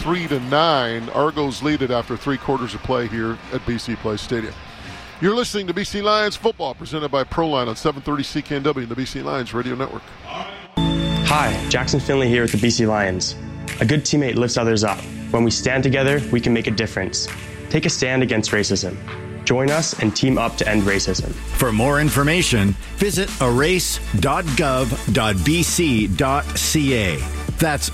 23-9. Argos lead it after 3 quarters of play here at BC Place Stadium. You're listening to BC Lions football, presented by Proline on 730 CKNW and the BC Lions Radio Network. Hi, Jackson Finley here with the BC Lions. A good teammate lifts others up. When we stand together, we can make a difference. Take a stand against racism. Join us and team up to end racism. For more information, visit erase.gov.bc.ca. That's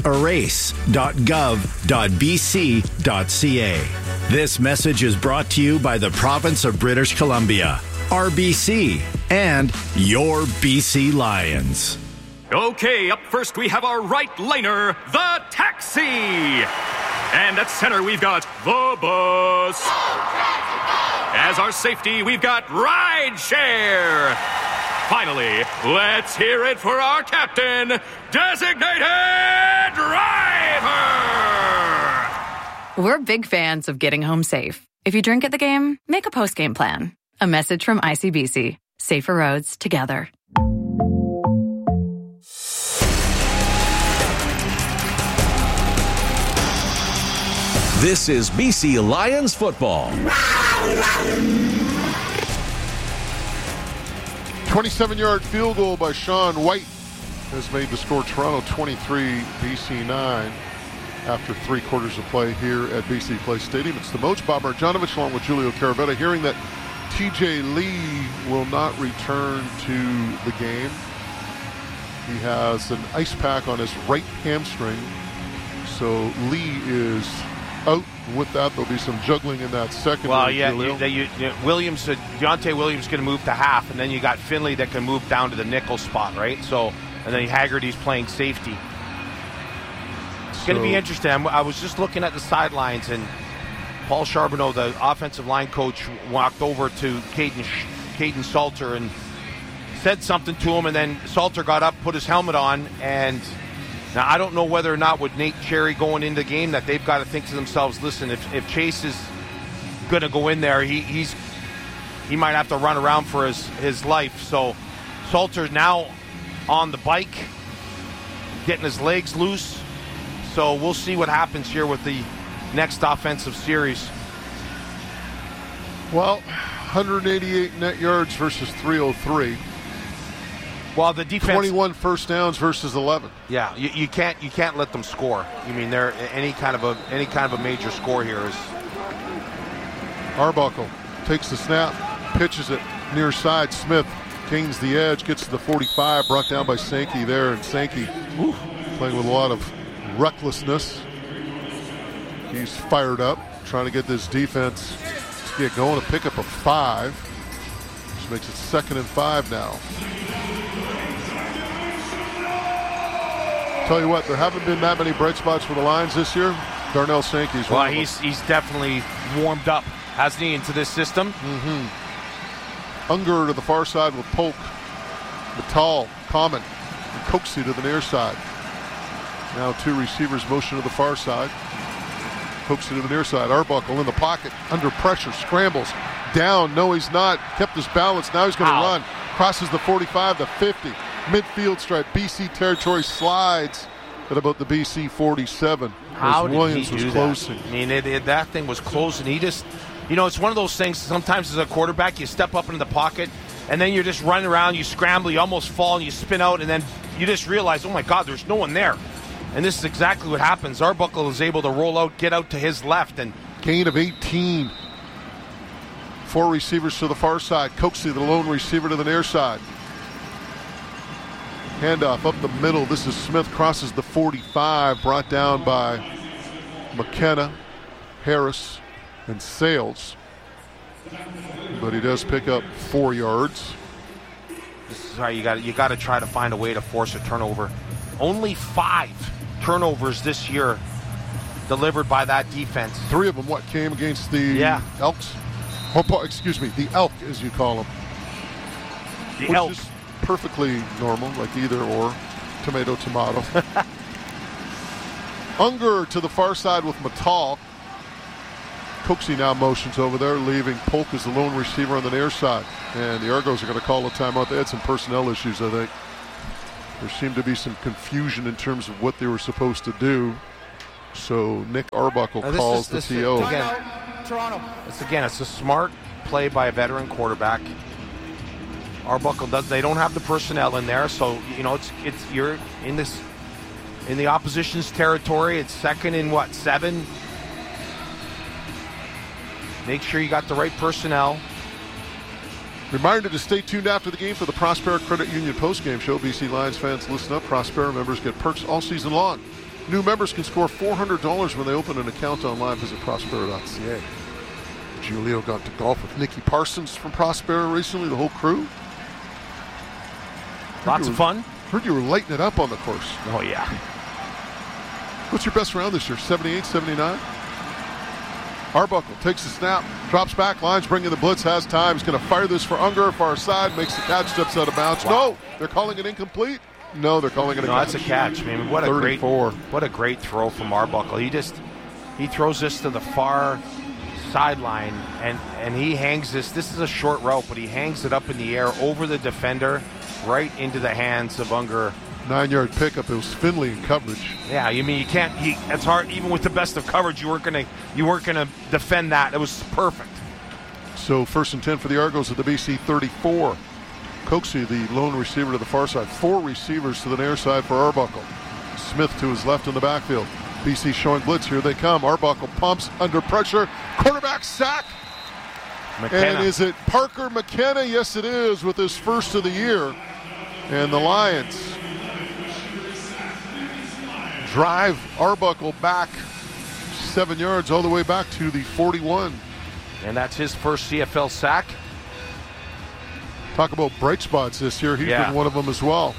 erase.gov.bc.ca. This message is brought to you by the Province of British Columbia, RBC, and your BC Lions. Okay, up first we have our right liner, the taxi. And at center we've got the bus. As our safety, we've got Rideshare. Finally, let's hear it for our captain, Designated Driver. We're big fans of getting home safe. If you drink at the game, make a post-game plan. A message from ICBC. Safer roads together. This is BC Lions football. 27-yard field goal by Sean White has made the score Toronto 23, BC 9 after 3 quarters of play here at BC Place Stadium. It's the Moj, Bob Marjanovic along with Julio Caravetta, hearing that TJ Lee will not return to the game. He has an ice pack on his right hamstring, so Lee is out with that. There'll be some juggling in that second. Well, yeah, Williams, Deontay Williams going to move to half, and then you got Finley that can move down to the nickel spot, right? So, and then Haggerty's playing safety. It's going to be interesting. I was just looking at the sidelines, and Paul Charbonneau, the offensive line coach, walked over to Caden Salter and said something to him, and then Salter got up, put his helmet on, and now, I don't know whether or not with Nate Cherry going into the game that they've got to think to themselves, listen, if Chase is going to go in there, he might have to run around for his life. So Salter's now on the bike, getting his legs loose. So we'll see what happens here with the next offensive series. Well, 188 net yards versus 303. Well, the defense, 21 first downs versus 11. Yeah, you can't let them score. I mean, they're any kind of a major score here is. Arbuckle takes the snap, pitches it near side. Smith gains the edge, gets to the 45, brought down by Sankey there, and Sankey playing with a lot of recklessness. He's fired up, trying to get this defense to get going, to pick up a 5, which makes it 2nd and 5 now. Tell you what, there haven't been that many bright spots for the Lions this year. Darnell Sankey's one. Well, he's definitely warmed up, hasn't he, into this system? Mm-hmm. Unger to the far side with Polk, Vital, Common, and Coxie to the near side. Now 2 receivers motion to the far side. Coxie to the near side. Arbuckle in the pocket, under pressure, scrambles. Down, no he's not. Kept his balance, now he's going to run. Crosses the 45, the 50. Midfield stripe, BC territory, slides at about the BC 47. How did Williams he do was that? closing. I mean, that thing was closing. He just, it's one of those things, sometimes as a quarterback, you step up into the pocket, and then you're just running around, you scramble, you almost fall, and you spin out, and then you just realize, oh my God, there's no one there. And this is exactly what happens. Arbuckle is able to roll out, get out to his left, and gain of 18. 4 receivers to the far side. Coxie, the lone receiver, to the near side. Handoff up the middle. This is Smith, crosses the 45, brought down by McKenna, Harris, and Sales. But he does pick up 4 yards. This is how you got to try to find a way to force a turnover. Only 5 turnovers this year delivered by that defense. 3 of them, came against the Elks? Oh, excuse me, the Elk, as you call them. The Elk. Is perfectly normal, like either or. Tomato. Unger to the far side with Matal. Coxie now motions over there, leaving Polk as the lone receiver on the near side. And the Argos are going to call a timeout. They had some personnel issues, I think. There seemed to be some confusion in terms of what they were supposed to do. So Nick Arbuckle calls the TO. It's a smart play by a veteran quarterback. Arbuckle they don't have the personnel in there, so you're in the opposition's territory. It's second and 7. Make sure you got the right personnel. Reminder to stay tuned after the game for the Prospera Credit Union postgame show. BC Lions fans, listen up. Prospera members get perks all season long. New members can score $400 when they open an account online. Visit Prospera.ca. Julio got to golf with Nikki Parsons from Prospera recently, the whole crew. Lots of fun. Heard you were lighting it up on the course. Oh, yeah. What's your best round this year, 78, 79? Arbuckle takes the snap, drops back, Lions bringing the blitz, has time. He's going to fire this for Unger, far side, makes the catch, steps out of bounds. Wow. No, they're calling it incomplete. No, they're calling it a catch. That's a catch. I mean, what a great throw from Arbuckle. He throws this to the far sideline, and he hangs this. This is a short route, but he hangs it up in the air over the defender, right into the hands of Unger. 9-yard pickup. It was Finley in coverage. Yeah, you mean you can't. It's hard. Even with the best of coverage, you weren't gonna defend that. It was perfect. So 1st and 10 for the Argos at the BC 34. Coxie, the lone receiver to the far side. 4 receivers to the near side for Arbuckle. Smith to his left in the backfield. BC showing blitz. Here they come. Arbuckle pumps under pressure. Quarterback sack. McKenna. And is it Parker McKenna? Yes, it is, with his first of the year. And the Lions drive Arbuckle back 7 yards all the way back to the 41. And that's his first CFL sack. Talk about bright spots this year. He's been one of them as well.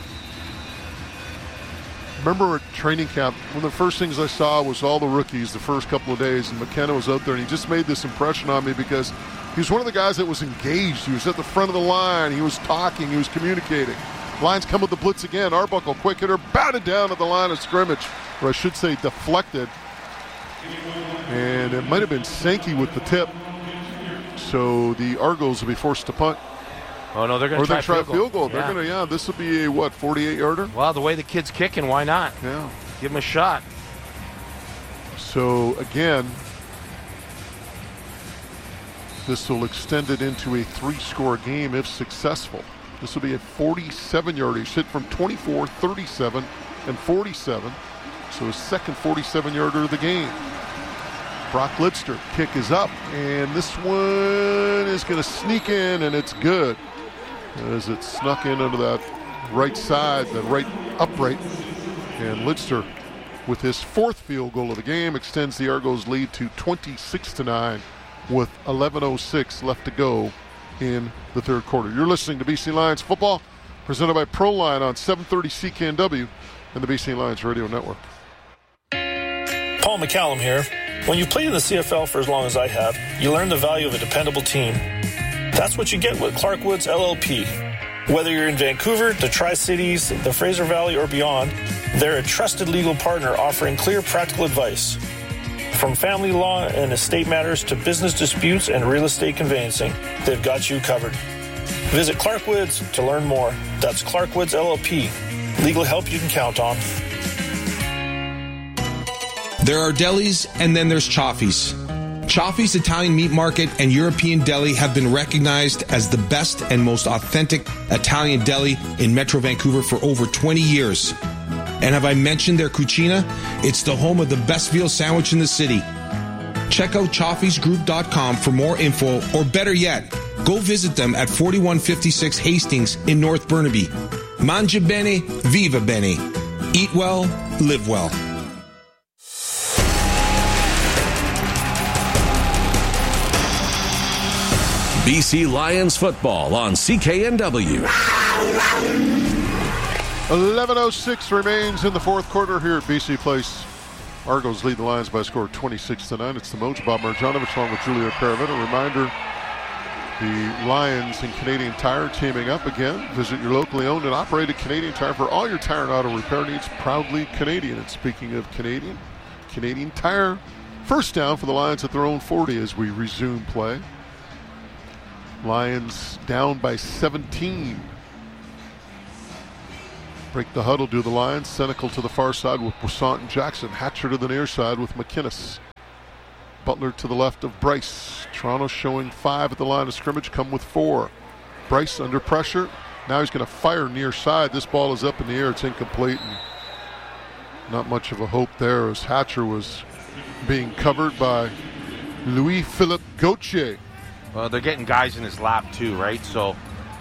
Remember at training camp, one of the first things I saw was all the rookies the first couple of days, and McKenna was out there, and he just made this impression on me because he was one of the guys that was engaged. He was at the front of the line. He was talking. He was communicating. Lions come with the blitz again. Arbuckle, quick hitter, batted down at the line of scrimmage, or I should say deflected. And it might have been Sankey with the tip. So the Argos will be forced to punt. Oh, no, they're going to try a field goal. They're going to, this will be a, 48-yarder? Well, the way the kid's kicking, why not? Yeah. Give him a shot. So, again, this will extend it into a 3-score game if successful. This will be a 47-yardage hit from 24, 37, and 47. So his second 47-yarder of the game. Brock Lidster, kick is up, and this one is going to sneak in, and it's good. As it snuck in under that right side, the right upright. And Lidster, with his 4th field goal of the game, extends the Argos lead to 26-9 with 11:06 left to go in the 3rd quarter. You're listening to BC Lions football, presented by ProLine on 730 CKNW and the BC Lions Radio Network. Paul McCallum here. When you played in the CFL for as long as I have, you learn the value of a dependable team. That's what you get with Clark Woods LLP. Whether you're in Vancouver, the Tri-Cities, the Fraser Valley, or beyond, they're a trusted legal partner offering clear, practical advice. From family law and estate matters to business disputes and real estate conveyancing, they've got you covered. Visit Clark Woods to learn more. That's Clark Woods LLP. Legal help you can count on. There are delis, and then there's Chaffee's. Chaffee's Italian Meat Market and European Deli have been recognized as the best and most authentic Italian deli in Metro Vancouver for over 20 years. And have I mentioned their cucina? It's the home of the best veal sandwich in the city. Check out chaffeesgroup.com for more info, or better yet, go visit them at 4156 Hastings in North Burnaby. Mangia bene, viva bene. Eat well, live well. BC Lions football on CKNW. 11:06 remains in the 4th quarter here at BC Place. Argos lead the Lions by a score of 26-9. It's the Moj, Bob Marjanovic, along with Julio Caravetta. A reminder, the Lions and Canadian Tire teaming up again. Visit your locally owned and operated Canadian Tire for all your tire and auto repair needs. Proudly Canadian. And speaking of Canadian Tire, first down for the Lions at their own 40 as we resume play. Lions down by 17. Break the huddle, do the Lions. Senecal to the far side with Brissant and Jackson. Hatcher to the near side with McInnes. Butler to the left of Bryce. Toronto showing 5 at the line of scrimmage, come with 4. Bryce under pressure. Now he's going to fire near side. This ball is up in the air. It's incomplete. And not much of a hope there as Hatcher was being covered by Louis-Philippe Gauthier. Well, they're getting guys in his lap too, right? So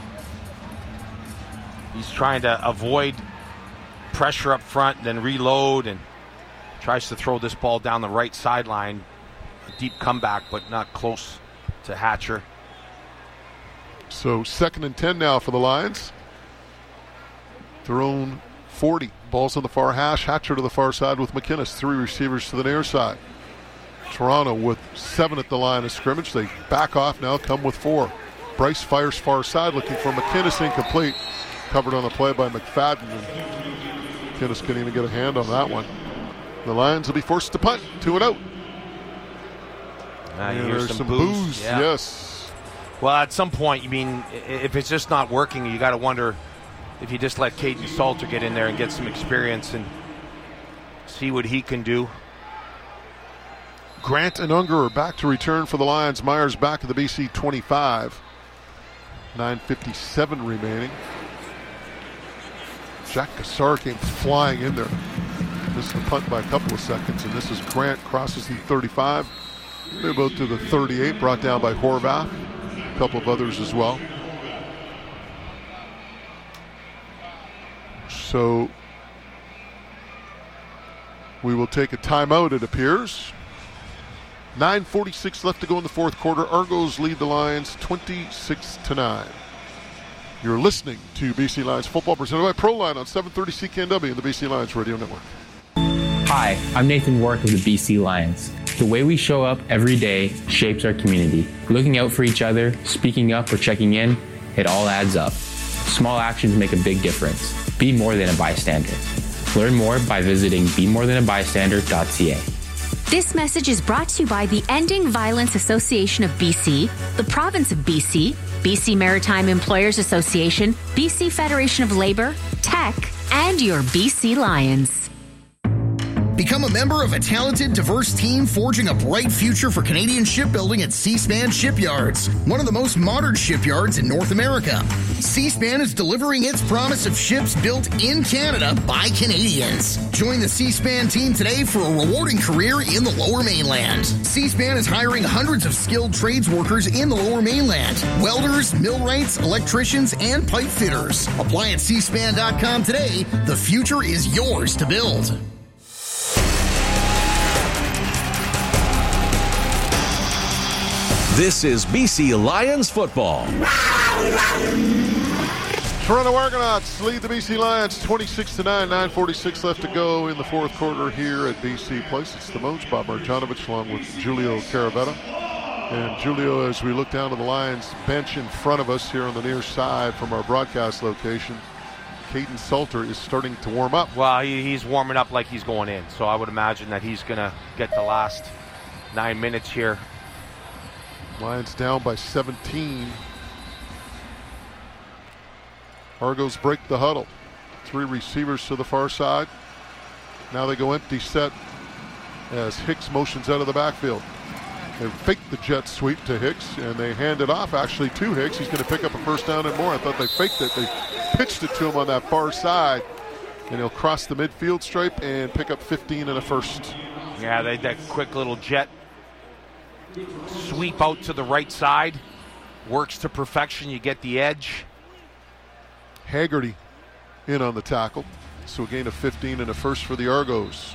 he's trying to avoid pressure up front, then reload, and tries to throw this ball down the right sideline. A deep comeback, but not close to Hatcher. So 2nd and 10 now for the Lions. Their own 40. Ball's on the far hash. Hatcher to the far side with McInnes. 3 receivers to the near side. Toronto with 7 at the line of scrimmage. They back off now, come with 4. Bryce fires far side looking for McInnes, incomplete. Covered on the play by McFadden. And McInnes couldn't even get a hand on that one. The Lions will be forced to punt. 2-0. You hear some boos. boos. Yeah. Yes. Well, at some point, if it's just not working, you got to wonder if you just let Caden Salter get in there and get some experience and see what he can do. Grant and Unger are back to return for the Lions. Myers back at the BC 25. 9:57 remaining. Jack Cassar came flying in there. Missed the punt by a couple of seconds, and this is Grant, crosses the 35. They're both to the 38, brought down by Horvath. A couple of others as well. So we will take a timeout, it appears. 9:46 left to go in the 4th quarter. Argos lead the Lions 26-9. You're listening to BC Lions football presented by ProLine on 730 CKNW and the BC Lions Radio Network. Hi, I'm Nathan Wark of the BC Lions. The way we show up every day shapes our community. Looking out for each other, speaking up or checking in, it all adds up. Small actions make a big difference. Be more than a bystander. Learn more by visiting bemorethan-a-bystander.ca. This message is brought to you by the Ending Violence Association of BC, the Province of BC, BC Maritime Employers Association, BC Federation of Labour, Tech, and your BC Lions. Become a member of a talented, diverse team forging a bright future for Canadian shipbuilding at Seaspan Shipyards, one of the most modern shipyards in North America. Seaspan is delivering its promise of ships built in Canada by Canadians. Join the Seaspan team today for a rewarding career in the Lower Mainland. Seaspan is hiring hundreds of skilled trades workers in the Lower Mainland: welders, millwrights, electricians, and pipe fitters. Apply at seaspan.com today. The future is yours to build. This is BC Lions football. Toronto Argonauts lead the BC Lions 26-9. 9:46 left to go in the 4th quarter here at BC Place. It's the Moats, Bob Marjanovic along with Julio Caravetta. And Julio, as we look down to the Lions bench in front of us here on the near side from our broadcast location, Caden Salter is starting to warm up. Well, he's warming up like he's going in, so I would imagine that he's going to get the last 9 minutes here. Lions down by 17. Argos break the huddle. 3 receivers to the far side. Now they go empty set as Hicks motions out of the backfield. They fake the jet sweep to Hicks, and they hand it off actually to Hicks. He's going to pick up a first down and more. I thought they faked it. They pitched it to him on that far side, and he'll cross the midfield stripe and pick up 15 and a first. Yeah, that quick little jet sweep out to the right side works to perfection. You get the edge. Haggerty in on the tackle, so a gain of 15 and a first for the Argos.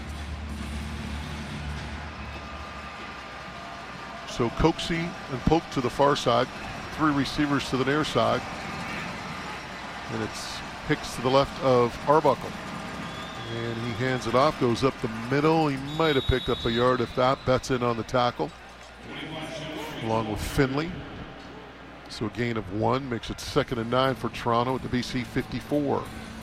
So Coxie and Polk to the far side, 3 receivers to the near side, and it's Hicks to the left of Arbuckle. And he hands it off, goes up the middle. He might have picked up a yard if that. Betts in on the tackle, along with Finley. So a gain of 1 makes it 2nd and 9 for Toronto at the BC 54.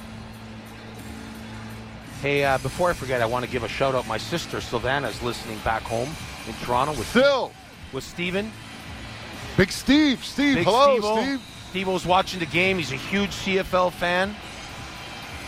Hey, before I forget, I want to give a shout out. My sister Sylvana is listening back home in Toronto with Steven. Big Steve. Hello, Steve. Steve-O's watching the game. He's a huge CFL fan.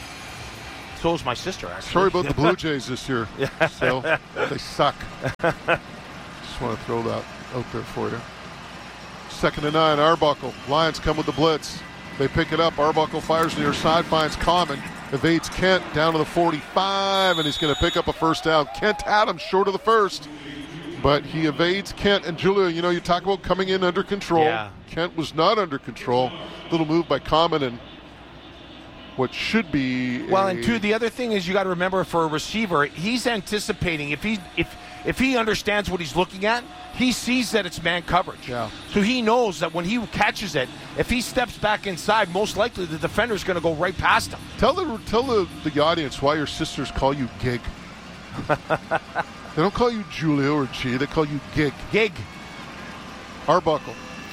So is my sister, actually. Sorry about the Blue Jays this year. Yeah. So they suck. Just want to throw that out there for you. 2nd and 9, Arbuckle. Lions come with the blitz. They pick it up. Arbuckle fires near side, finds Common. Evades Kent down to the 45, and he's going to pick up a first down. Kent had him short of the first, but he evades Kent. And Julia, you talk about coming in under control. Yeah. Kent was not under control. Little move by Common, and what should be and two, the other thing is you got to remember, for a receiver, he's anticipating, if he understands what he's looking at, he sees that it's man coverage. Yeah. So he knows that when he catches it, if he steps back inside, most likely the defender's going to go right past him. Tell the audience why your sisters call you Gig. They don't call you Julia or G, they call you Gig. Gig. Arbuckle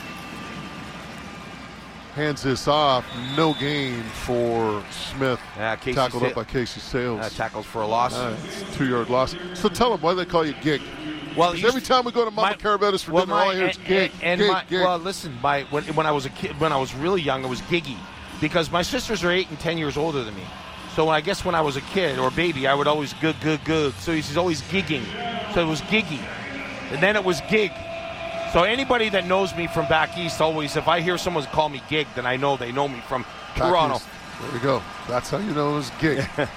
hands this off. No gain for Smith. Tackled up by Casey Sales. Tackles for a loss. It's a 2-yard loss. So tell them why they call you Gig. Well, every time we go to Mama Caravetta's for dinner, all I hear is Gig. Gig. Well, listen, when I was a kid, when I was really young, it was Giggy, because my sisters are 8 and 10 years older than me. So I guess when I was a kid or baby, I would always good. So he's always gigging. So it was Giggy, and then it was Gig. So anybody that knows me from back east, always, if I hear someone call me Gig, then I know they know me from Toronto. There you go. That's how you know it was Gig.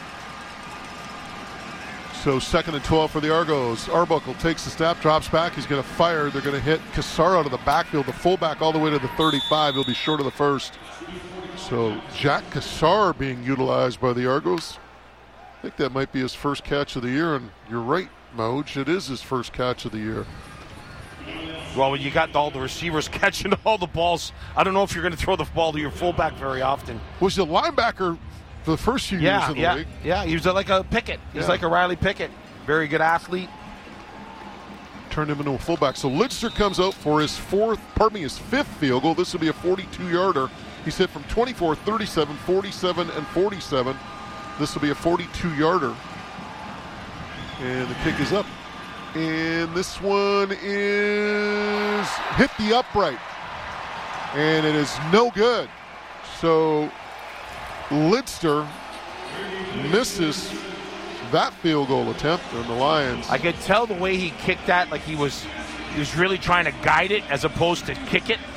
So 2nd and 12 for the Argos. Arbuckle takes the snap, drops back. He's going to fire. They're going to hit Cassar out of the backfield, the fullback all the way to the 35. He'll be short of the first. So Jack Cassar being utilized by the Argos. I think that might be his first catch of the year, and you're right, Moj. It is his first catch of the year. Well, when you got all the receivers catching all the balls, I don't know if you're going to throw the ball to your fullback very often. Was the linebacker for the first few years in the league? Yeah, he was like a Pickett. He's like a Riley Pickett. Very good athlete. Turned him into a fullback. So Lidster comes out for his 5th field goal. This will be a 42-yarder. He's hit from 24, 37, 47, and 47. This will be a 42-yarder. And the kick is up. And this one is hit the upright. And it is no good. So Lidster misses that field goal attempt, and the Lions. I could tell the way he kicked that, like he was really trying to guide it as opposed to kick it.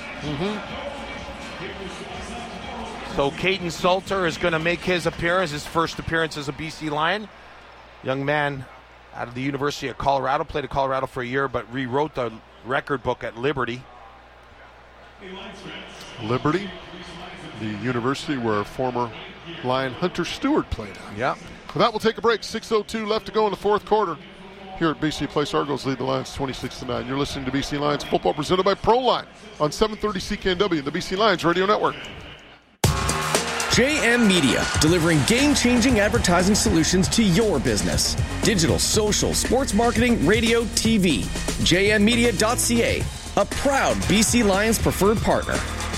So Caden Salter is going to make his first appearance as a BC Lion. Young man out of the University of Colorado, played at Colorado for a year, but rewrote the record book at Liberty. Liberty, the university where former Lion Hunter Stewart played at. Yeah. Well, that will take a break. 6:02 left to go in the fourth quarter. Here at BC Place, Argos lead the Lions 26-9. You're listening to BC Lions football presented by ProLine on 730 CKNW and the BC Lions Radio Network. JM Media, delivering game-changing advertising solutions to your business. Digital, social, sports marketing, radio, TV. JMmedia.ca, a proud BC Lions preferred partner.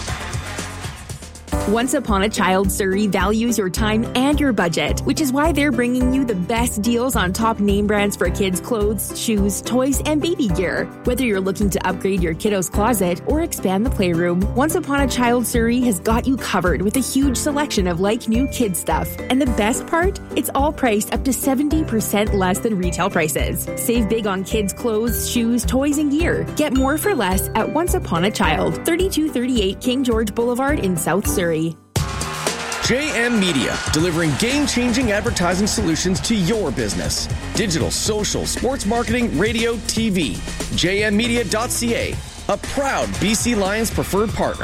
Once Upon a Child Surrey values your time and your budget, which is why they're bringing you the best deals on top name brands for kids' clothes, shoes, toys, and baby gear. Whether you're looking to upgrade your kiddo's closet or expand the playroom, Once Upon a Child Surrey has got you covered with a huge selection of like-new kid stuff. And the best part? It's all priced up to 70% less than retail prices. Save big on kids' clothes, shoes, toys, and gear. Get more for less at Once Upon a Child, 3238 King George Boulevard in South Surrey. JM Media, delivering game-changing advertising solutions to your business. Digital, social, sports marketing, radio, TV. JMmedia.ca, a proud BC Lions preferred partner.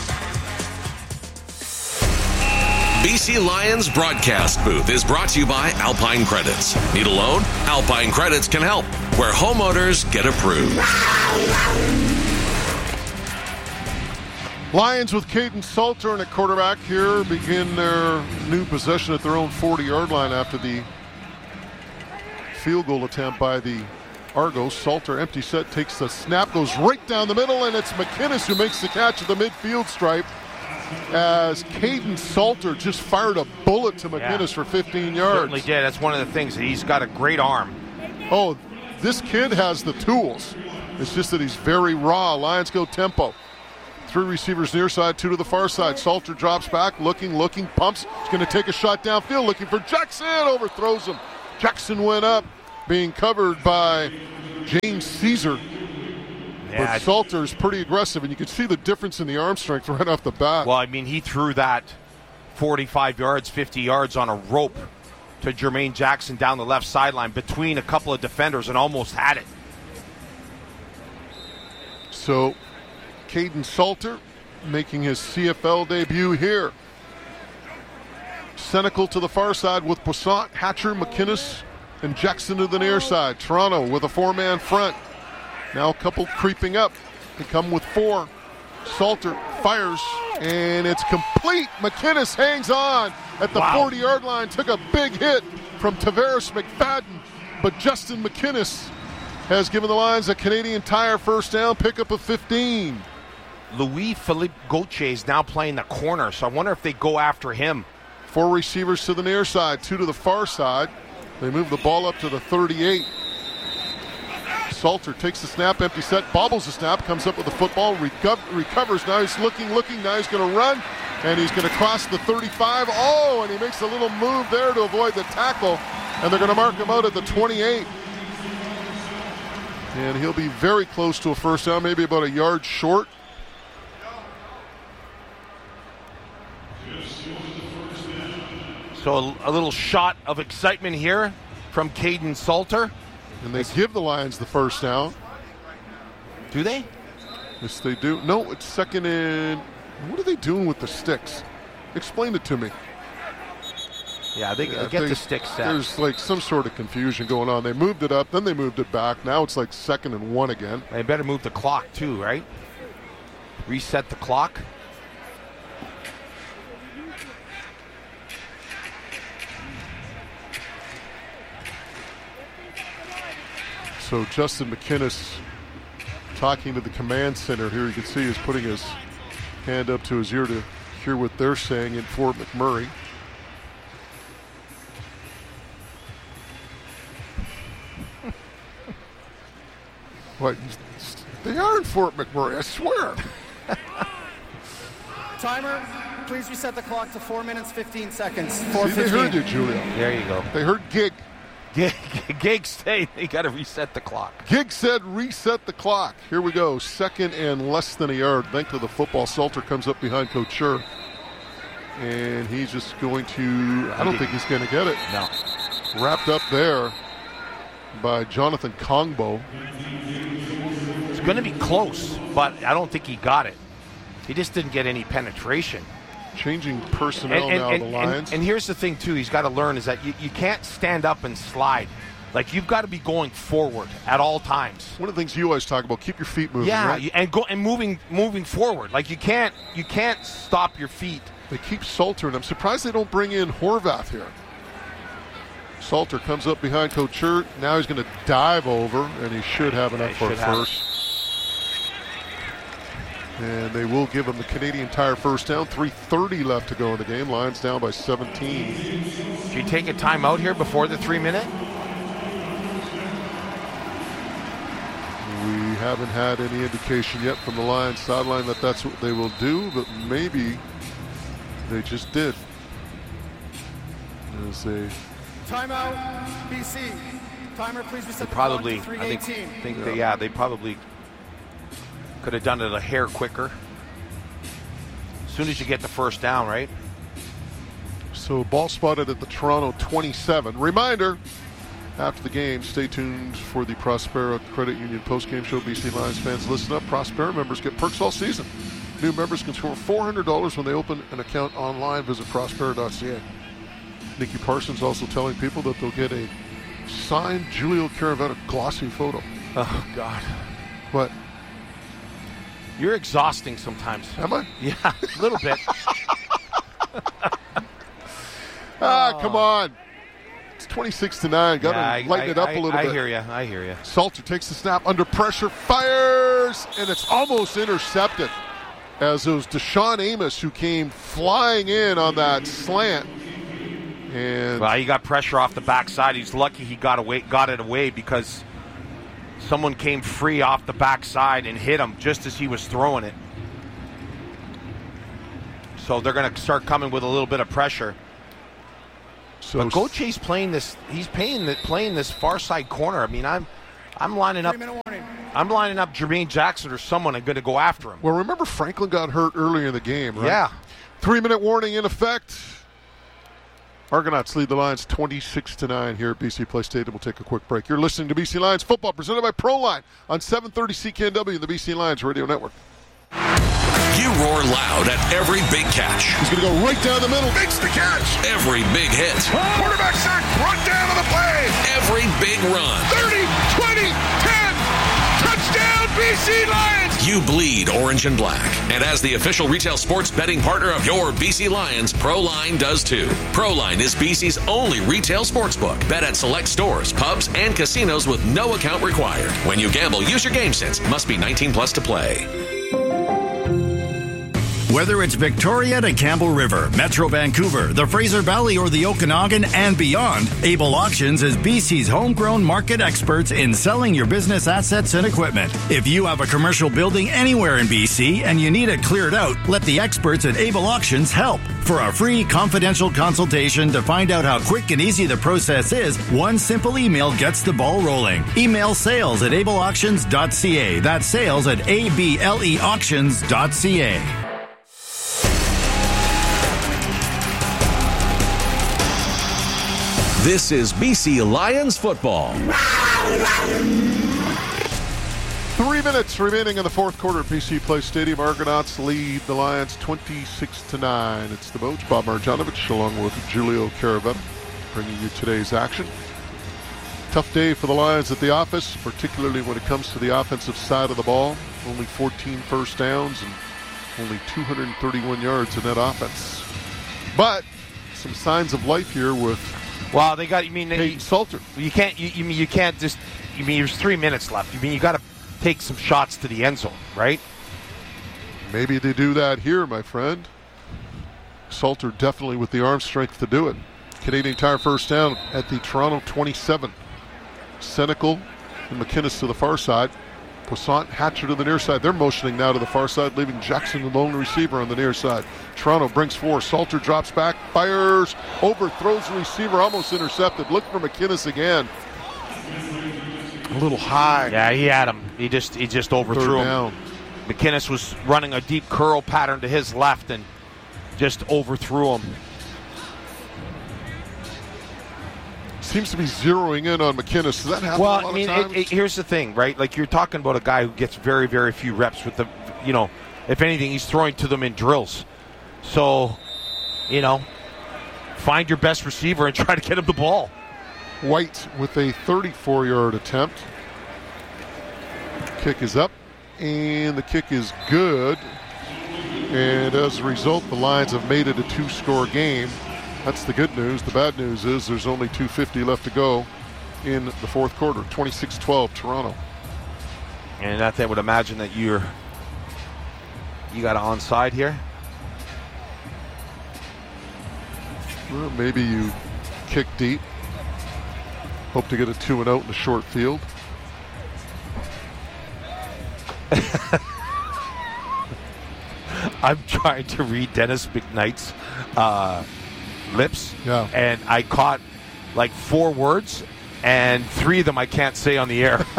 BC Lions broadcast booth is brought to you by Alpine Credits. Need a loan? Alpine Credits can help, where homeowners get approved. Lions with Caden Salter and a quarterback here begin their new possession at their own 40-yard line after the field goal attempt by the Argos. Salter, empty set, takes the snap, goes right down the middle, and it's McInnes who makes the catch at the midfield stripe as Caden Salter just fired a bullet to McInnes for 15 yards. Certainly did. That's one of the things. He's got a great arm. Oh, this kid has the tools. It's just that he's very raw. Lions go tempo. 3 receivers near side, 2 to the far side. Salter drops back, looking, pumps. He's going to take a shot downfield, looking for Jackson. Overthrows him. Jackson went up, being covered by James Caesar. Yeah. But Salter's pretty aggressive, and you can see the difference in the arm strength right off the bat. Well, I mean, he threw that 45 yards, 50 yards on a rope to Jermaine Jackson down the left sideline between a couple of defenders and almost had it. So, Caden Salter making his CFL debut here. Senecal to the far side with Poissant, Hatcher, McInnes, and Jackson to the near side. Toronto with a 4-man front. Now a couple creeping up. They come with 4. Salter fires, and it's complete. McInnes hangs on at the 40-yard line. Took a big hit from Tavares McFadden, but Justin McInnes has given the Lions a Canadian Tire first down, pickup of 15. Louis-Philippe Gauthier is now playing the corner, so I wonder if they go after him. 4 receivers to the near side, 2 to the far side. They move the ball up to the 38. Salter takes the snap, empty set, bobbles the snap, comes up with the football, recovers. Now he's looking. Now he's going to run, and he's going to cross the 35. Oh, and he makes a little move there to avoid the tackle, and they're going to mark him out at the 28. And he'll be very close to a first down, maybe about a yard short. So a little shot of excitement here from Caden Salter. And they give the Lions the first down. Do they? Yes, they do. No, it's second and... What are they doing with the sticks? Explain it to me. Yeah, they get the sticks set. There's like some sort of confusion going on. They moved it up, then they moved it back. Now it's like second and 1 again. They better move the clock too, right? Reset the clock. So Justin McInnes talking to the command center here. You can see he's putting his hand up to his ear to hear what they're saying in Fort McMurray. What? They are in Fort McMurray, I swear. Timer, please reset the clock to 4 minutes, 15 seconds. See, they heard you, Julio. There you go. They heard Gig. Gig say they got to reset the clock. Gig said reset the clock. Here we go. Second and less than a yard. Length of the football. Salter comes up behind Couture. And he's just going to... I don't think he's going to get it. No. Wrapped up there by Jonathan Kongbo. It's going to be close, but I don't think he got it. He just didn't get any penetration. Changing personnel now, the Lions. And here's the thing, too, he's got to learn is that you can't stand up and slide. Like, you've got to be going forward at all times. One of the things you always talk about, keep your feet moving, yeah, right? and moving forward. Like, you can't stop your feet. They keep Salter, and I'm surprised they don't bring in Horvath here. Salter comes up behind Couture. Now he's going to dive over, and he should have enough for a first. And they will give him the Canadian Tire first down. 3:30 left to go in the game. Lions down by 17. Should you take a timeout here before the 3-minute? We haven't had any indication yet from the Lions sideline that that's what they will do, but maybe they just did. As they... Timeout, BC. Timer, please reset the probably, clock to I 3:18. they probably could have done it a hair quicker. As soon as you get the first down, right? So ball spotted at the Toronto 27. Reminder, after the game, stay tuned for the Prospera Credit Union post-game show. BC Lions fans, listen up. Prospera members get perks all season. New members can score $400 when they open an account online. Visit Prospera.ca. Nikki Parsons also telling people that they'll get a signed Julio Caravetta glossy photo. Oh, God. What? You're exhausting sometimes. Am I? Yeah, a little bit. Come on. It's 26-9. Got to lighten it up a little bit. I hear you. Salter takes the snap under pressure, fires, and it's almost intercepted. As it was Deshaun Amos who came flying in on that slant. And well, he got pressure off the backside. He's lucky he got it away because someone came free off the backside and hit him just as he was throwing it. So they're going to start coming with a little bit of pressure. So but Gautier's playing this. He's playing this far side corner. I mean, I'm lining up. I'm lining up Jermaine Jackson or someone and going to go after him. Well, remember Franklin got hurt earlier in the game, right? Yeah. 3-minute warning in effect. Argonauts lead the Lions 26-9 here at BC Place Stadium. We'll take a quick break. You're listening to BC Lions football presented by ProLine on 730 CKNW and the BC Lions Radio Network. You roar loud at every big catch. He's going to go right down the middle. Makes the catch. Every big hit. Quarterback sack, brought down on the play. Every big run. 30, 20, 10. Touchdown, BC Lions. You bleed orange and black. And as the official retail sports betting partner of your BC Lions, ProLine does too. ProLine is BC's only retail sportsbook. Bet at select stores, pubs, and casinos with no account required. When you gamble, use your game sense. Must be 18 plus to play. Whether it's Victoria to Campbell River, Metro Vancouver, the Fraser Valley, or the Okanagan and beyond, Able Auctions is BC's homegrown market experts in selling your business assets and equipment. If you have a commercial building anywhere in BC and you need it cleared out, let the experts at Able Auctions help. For a free confidential consultation to find out how quick and easy the process is, one simple email gets the ball rolling. Email sales@ableauctions.ca. That's sales@ableauctions.ca. This is BC Lions football. 3 minutes remaining in the fourth quarter at BC Place Stadium. Argonauts lead the Lions 26-9. It's the Boats, Bob Marjanovic, along with Julio Caravetta, bringing you today's action. Tough day for the Lions at the office, particularly when it comes to the offensive side of the ball. Only 14 first downs and only 231 yards in that offense. But some signs of life here with they got. Peyton Salter. You can't just. There's 3 minutes left. You got to take some shots to the end zone, right? Maybe they do that here, my friend. Salter definitely with the arm strength to do it. Canadian Tire first down at the Toronto 27. Senecal and McInnes to the far side. Poisson, Hatcher to the near side. They're motioning now to the far side, leaving Jackson the lone receiver on the near side. Toronto brings 4. Salter drops back, fires, overthrows the receiver, almost intercepted. Look for McInnes again. A little high. Yeah, he had him. He just overthrew him. McInnes was running a deep curl pattern to his left and just overthrew him. Seems to be zeroing in on McInnes. Does that happen a lot of times? Here's the thing, right? Like, you're talking about a guy who gets very, very few reps with the, if anything, he's throwing to them in drills. So, find your best receiver and try to get him the ball. White with a 34-yard attempt. Kick is up, and the kick is good. And as a result, the Lions have made it a 2-score game. That's the good news. The bad news is there's only 2:50 left to go in the fourth quarter. 26-12, Toronto. And I would imagine that you got an onside here. Well, maybe you kick deep. Hope to get a 2-0 in the short field. I'm trying to read Dennis McKnight's lips, and I caught like 4 words, and 3 of them I can't say on the air.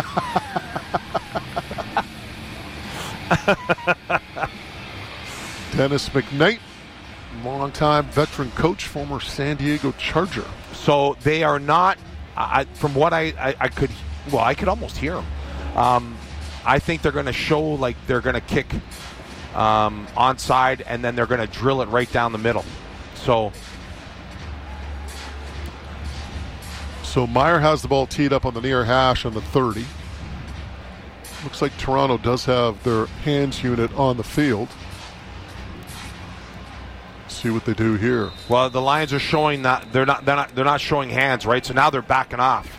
Dennis McKnight, longtime veteran coach, former San Diego Charger. So they are not, from what I could, I could almost hear them. I think they're going to show like they're going to kick onside, and then they're going to drill it right down the middle. So Meyer has the ball teed up on the near hash on the 30. Looks like Toronto does have their hands unit on the field. See what they do here. Well, the Lions are showing that they're not showing hands, right? So now they're backing off.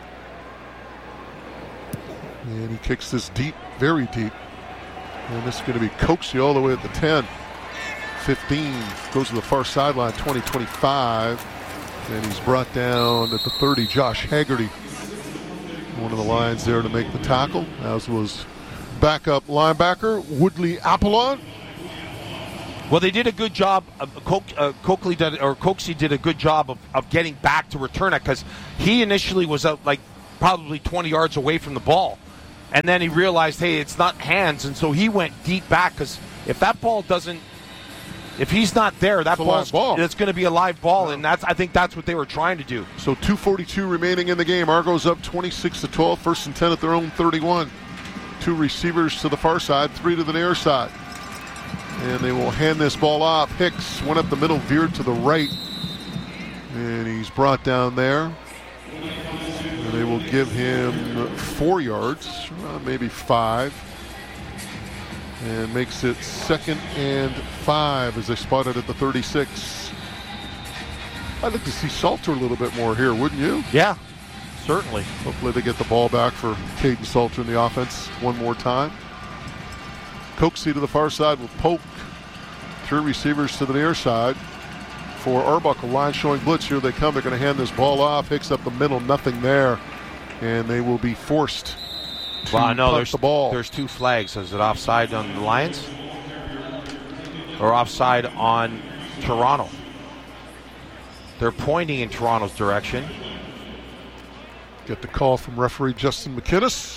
And he kicks this deep, very deep. And this is going to be coaxy all the way at the 10. 15, goes to the far sideline, 20, 25. And he's brought down at the 30, Josh Haggerty. One of the Lions there to make the tackle, as was backup linebacker Woodley Apollon. Well, they did a good job. Coxie did a good job of getting back to return it, because he initially was out like probably 20 yards away from the ball, and then he realized, hey, it's not hands, and so he went deep back, because if that ball doesn't, if he's not there, that ball, it's going to be a live ball, and I think that's what they were trying to do. So 2:42 remaining in the game. Argos up 26-12, 1st and 10 at their own 31. 2 receivers to the far side, 3 to the near side. And they will hand this ball off. Hicks went up the middle, veered to the right. And he's brought down there. And they will give him 4 yards, maybe 5. And makes it 2nd and 5 as they spot it at the 36. I'd like to see Salter a little bit more here, wouldn't you? Yeah, certainly. Hopefully they get the ball back for Caden Salter in the offense one more time. Coxie to the far side with Polk. 3 receivers to the near side for Arbuckle. Line showing blitz. Here they come. They're going to hand this ball off. Hicks up the middle. Nothing there. And they will be forced to punt the ball. There's 2 flags. Is it offside on the Lions? Or offside on Toronto? They're pointing in Toronto's direction. Get the call from referee Justin McInnes.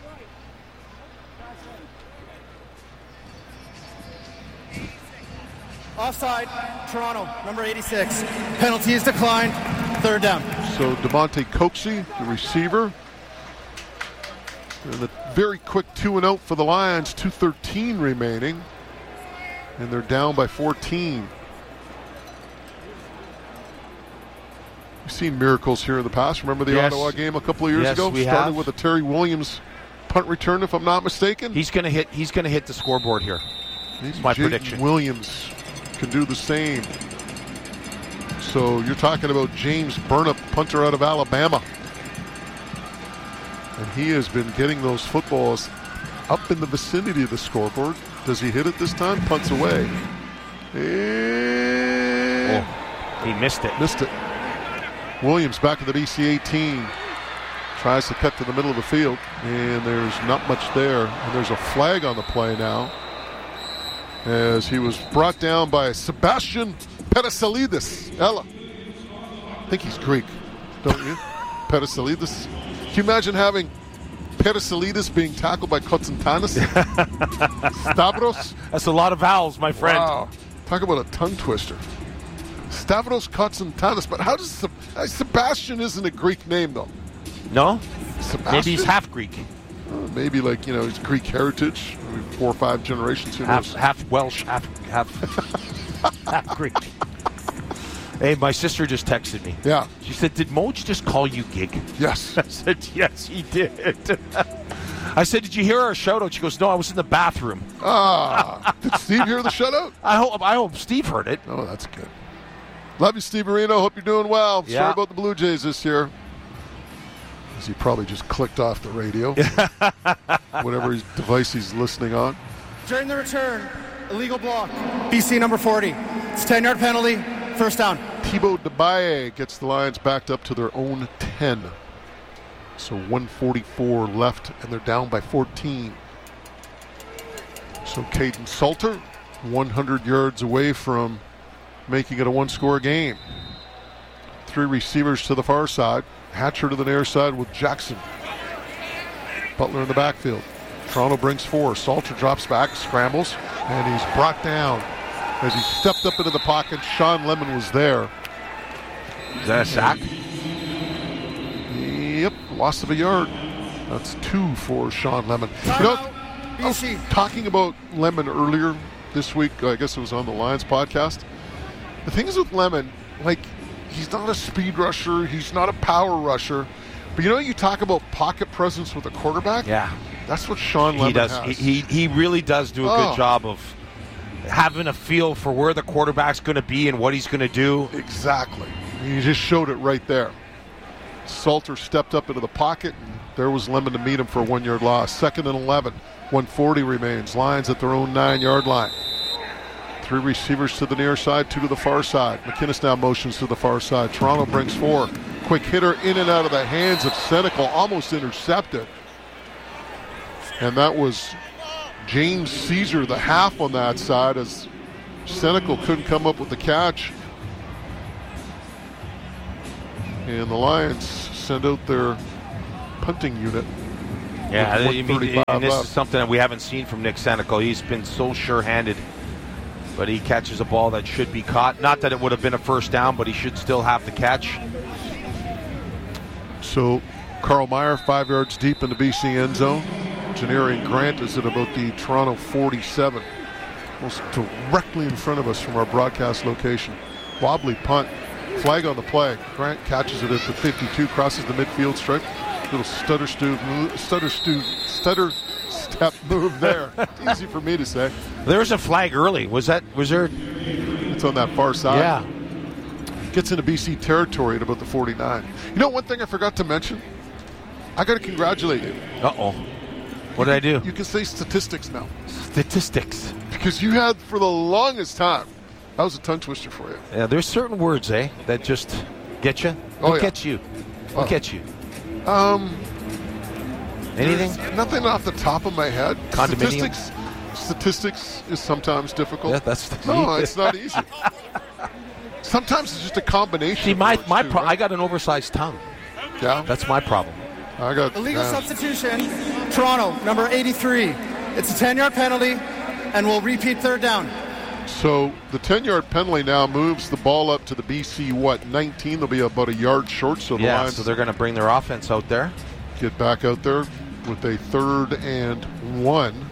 Offside, Toronto, number 86. Penalty is declined, 3rd down. So DeMonte Coxie, the receiver. And a very quick 2-and-out for the Lions, 2:13 remaining. And they're down by 14. We've seen miracles here in the past. Remember the Ottawa game a couple of years ago? Started with a Terry Williams punt return, if I'm not mistaken. He's going to hit the scoreboard here. That's my prediction. Williams can do the same. So you're talking about James Burnup, punter out of Alabama. And he has been getting those footballs up in the vicinity of the scoreboard. Does he hit it this time? Punts away. And he missed it. Williams back to the BC 18. Tries to cut to the middle of the field. And there's not much there. And there's a flag on the play now, as he was brought down by Sebastian Peresalidis. Ella. I think he's Greek, don't you? Peresalidis. Can you imagine having Peresalidis being tackled by Kotsantanis? Stavros? That's a lot of vowels, my friend. Wow. Talk about a tongue twister. Stavros Kotsantanis. But how does Sebastian isn't a Greek name, though? No? Sebastian? Maybe he's half Greek. Maybe he's Greek heritage. 4 or 5 generations. Half Welsh, half Greek. Hey, my sister just texted me. Yeah. She said, did Moj just call you Gig? Yes. I said, yes, he did. I said, did you hear our shout-out? She goes, no, I was in the bathroom. Did Steve hear the shout-out? I hope Steve heard it. Oh, that's good. Love you, Steve Marino. Hope you're doing well. Yeah. Sorry about the Blue Jays this year. As he probably just clicked off the radio. Whatever device he's listening on. During the return, illegal block. BC number 40. It's a 10-yard penalty. 1st down. Thibaut Debaye gets the Lions backed up to their own 10. So 1:44 left, and they're down by 14. So Caden Salter, 100 yards away from making it a 1-score game. 3 receivers to the far side. Hatcher to the near side with Jackson. Butler in the backfield. Toronto brings 4. Salter drops back, scrambles, and he's brought down. As he stepped up into the pocket, Sean Lemon was there. Is that a sack? Yep, loss of a yard. That's 2 for Sean Lemon. I was talking about Lemon earlier this week. I guess it was on the Lions podcast. The thing is with Lemon, he's not a speed rusher. He's not a power rusher. But you talk about pocket presence with a quarterback? Yeah. That's what Sean Lemon does. has. He really does do a good job of having a feel for where the quarterback's going to be and what he's going to do. Exactly. He just showed it right there. Salter stepped up into the pocket, and there was Lemon to meet him for a 1-yard loss. 2nd and 11. 1:40 remains. Lions at their own 9-yard line. 3 receivers to the near side, 2 to the far side. McInnes now motions to the far side. Toronto brings 4. Quick hitter in and out of the hands of Senecal, almost intercepted. And that was James Caesar, the half on that side, as Senecal couldn't come up with the catch. And the Lions send out their punting unit. Yeah, and this is something that we haven't seen from Nick Senecal. He's been so sure-handed, but he catches a ball that should be caught. Not that it would have been a first down, but he should still have the catch. So Carl Meyer 5 yards deep in the BC end zone. Janarian Grant is at about the Toronto 47, almost directly in front of us from our broadcast location. Wobbly punt, flag on the play. Grant catches it at the 52, crosses the midfield stripe. Little stutter step move there. Easy for me to say. There's a flag early. Was there? It's on that far side. Yeah. Gets into BC territory at about the 49. You know, one thing I forgot to mention? I got to congratulate you. Uh-oh. What did I do? You can say statistics now. Statistics. Because you had, for the longest time, that was a tongue twister for you. Yeah, there's certain words, that just get you. What gets you? What gets you? Anything? Nothing off the top of my head. Condominium? Statistics is sometimes difficult. Yeah, that's no, it's not easy. Sometimes it's just a combination. See, I got an oversized tongue. Yeah, that's my problem. I got illegal substitution. Toronto, number 83. It's a 10-yard penalty, and we'll repeat third down. So the 10-yard penalty now moves the ball up to the BC 19. They'll be about a yard short. So the Lions, so they're going to bring their offense out there. Get back out there with a 3rd and 1.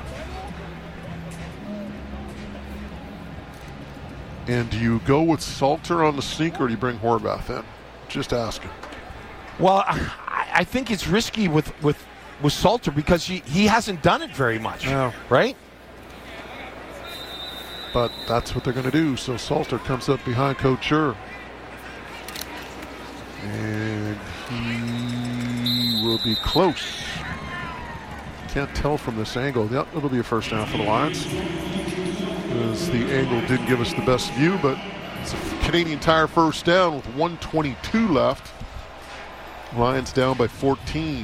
And do you go with Salter on the sneak, or do you bring Horvath in? Just asking. Well, I think it's risky with Salter because he hasn't done it very much, right? But that's what they're going to do. So Salter comes up behind Couture. And he will be close. Can't tell from this angle. Yep, it'll be a first down for the Lions. As the angle didn't give us the best view, but it's a Canadian Tire first down with 1:22 left. Lions down by 14.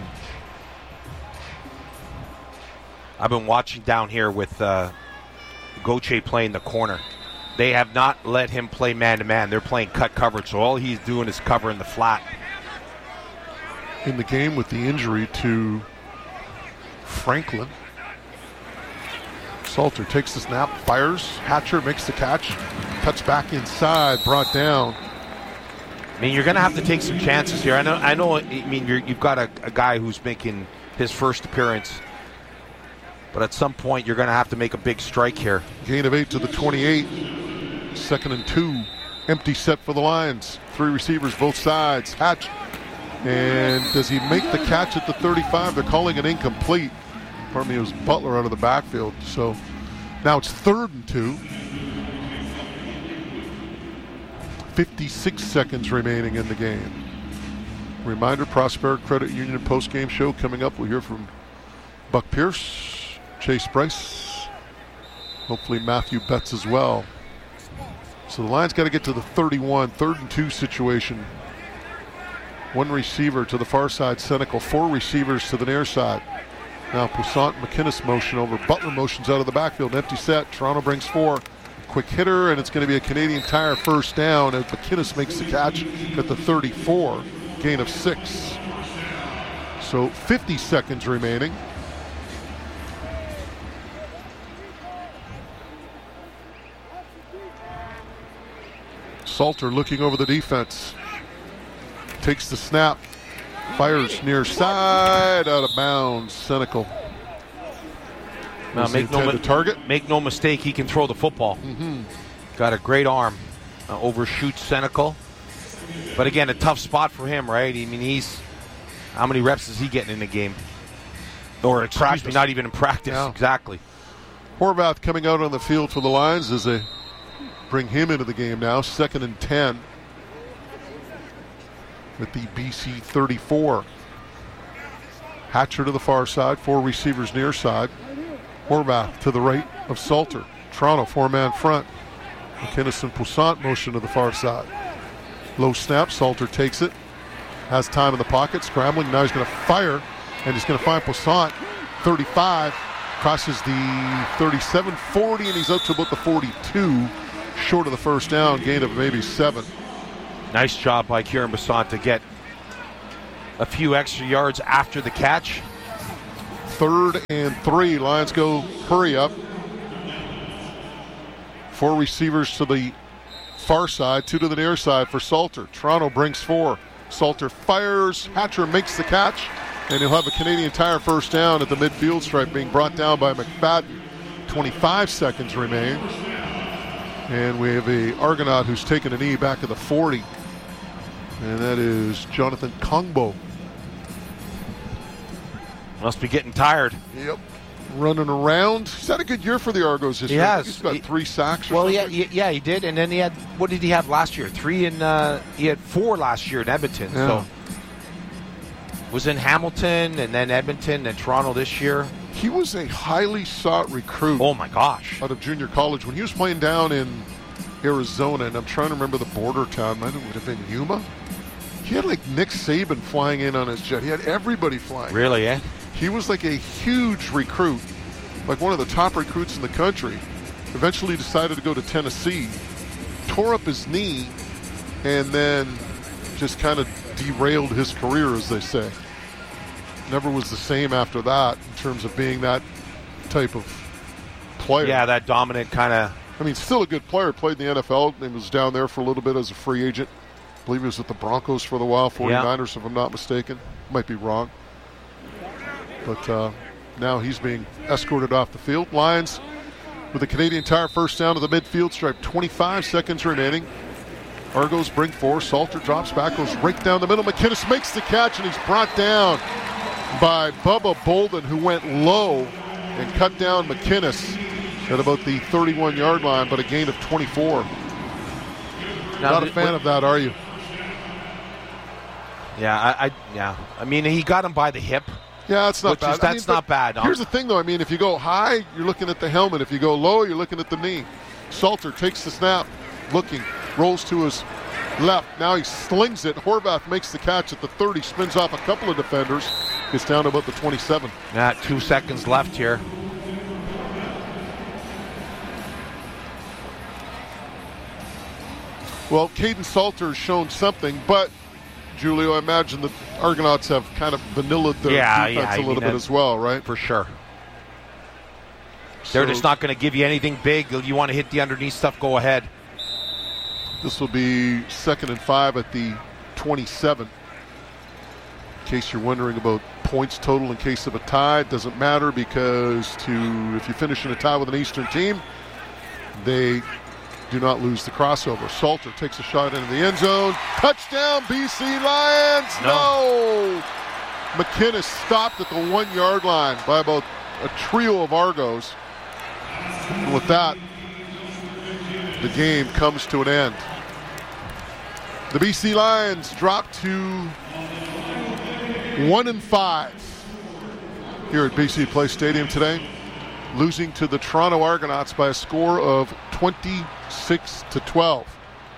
I've been watching down here with Gauthier playing the corner. They have not let him play man-to-man. They're playing cut coverage, so all he's doing is covering the flat. In the game with the injury to Franklin, Salter takes the snap, fires. Hatcher makes the catch. Cuts back inside, brought down. I mean, you're going to have to take some chances here. I know. I mean, you've got a guy who's making his first appearance, but at some point you're going to have to make a big strike here. Gain of 8 to the 28. 2nd and 2. Empty set for the Lions. 3 receivers both sides. Hatch. And does he make the catch at the 35? They're calling it incomplete. Pardon me, it was Butler out of the backfield. So now it's 3rd and 2. 56 seconds remaining in the game. Reminder, Prosper Credit Union post-game show coming up. We'll hear from Buck Pierce, Chase Bryce, hopefully Matthew Betts as well. So the Lions got to get to the 31, 3rd and 2 situation. 1 receiver to the far side, Senecal. 4 receivers to the near side. Now Poussant, McInnes motion over. Butler motions out of the backfield. Empty set. Toronto brings 4. Quick hitter, and it's going to be a Canadian Tire first down as McInnes makes the catch at the 34. Gain of 6. So 50 seconds remaining. Salter looking over the defense. Takes the snap. Fires near side, out of bounds. Senecal. Now, make no mistake, he can throw the football. Mm-hmm. Got a great arm. Overshoots Senecal. But again, a tough spot for him, right? I mean, how many reps is he getting in the game? Or excuse me, not even in practice. Yeah. Exactly. Horvath coming out on the field for the Lions as they bring him into the game now. 2nd and 10 with the BC 34. Hatcher to the far side, 4 receivers near side. Horvath to the right of Salter. Toronto 4-man front. McInnes and Poussant motion to the far side. Low snap, Salter takes it. Has time in the pocket, scrambling. Now he's going to fire, and he's going to find Poussant. 35, Crosses the 37-40, and he's out to about the 42, short of the first down, gain of maybe 7. Nice job by Kieran Basant to get a few extra yards after the catch. 3rd and 3. Lions go hurry up. 4 receivers to the far side, 2 to the near side for Salter. Toronto brings 4. Salter fires. Hatcher makes the catch. And he'll have a Canadian Tire first down at the midfield stripe, being brought down by McFadden. 25 seconds remain. And we have a Argonaut who's taken a knee back at the 40. And that is Jonathan Kongbo. Must be getting tired. Yep. Running around. He's had a good year for the Argos this year. Has. He's got 3 sacks. Well, yeah, he did. And then he had, what did he have last year? 3 in, he had 4 last year in Edmonton. Yeah. So was in Hamilton and then Edmonton and Toronto this year. He was a highly sought recruit. Oh my gosh. Out of junior college. When he was playing down in Arizona, and I'm trying to remember the border town, it would have been Yuma. He had like Nick Saban flying in on his jet. He had everybody flying. Really, eh? He was like a huge recruit, like one of the top recruits in the country. Eventually decided to go to Tennessee, tore up his knee, and then just kind of derailed his career, as they say. Never was the same after that in terms of being that type of player. Yeah, that dominant kind of. I mean, still a good player. Played in the NFL and was down there for a little bit as a free agent. I believe he was with the Broncos for the while, 49ers, if I'm not mistaken. Might be wrong. But now he's being escorted off the field. Lions with a Canadian Tire first down to the midfield stripe. 25 seconds remaining. Argos bring 4. Salter drops back, goes right down the middle. McInnes makes the catch, and he's brought down by Bubba Bolden, who went low and cut down McInnes at about the 31-yard line, but a gain of 24. Now, not a fan of that, are you? Yeah, I mean, he got him by the hip. Yeah, it's not bad. That's not bad. Here's the thing, though. I mean, if you go high, you're looking at the helmet. If you go low, you're looking at the knee. Salter takes the snap, looking, rolls to his left. Now he slings it. Horvath makes the catch at the 30, spins off a couple of defenders, gets down to about the 27. 2 seconds left here. Well, Caden Salter has shown something, but Julio, I imagine the Argonauts have kind of vanillaed their defense a little bit as well, right? For sure. They're just not going to give you anything big. You want to hit the underneath stuff, go ahead. This will be 2nd and 5 at the 27. In case you're wondering about points total in case of a tie, it doesn't matter because if you finish in a tie with an Eastern team, they do not lose the crossover. Salter takes a shot into the end zone. Touchdown, BC Lions! No! McInnes stopped at the 1-yard line by about a trio of Argos. And with that, the game comes to an end. The BC Lions drop to 1-5 here at BC Place Stadium today, losing to the Toronto Argonauts by a score of 26-12.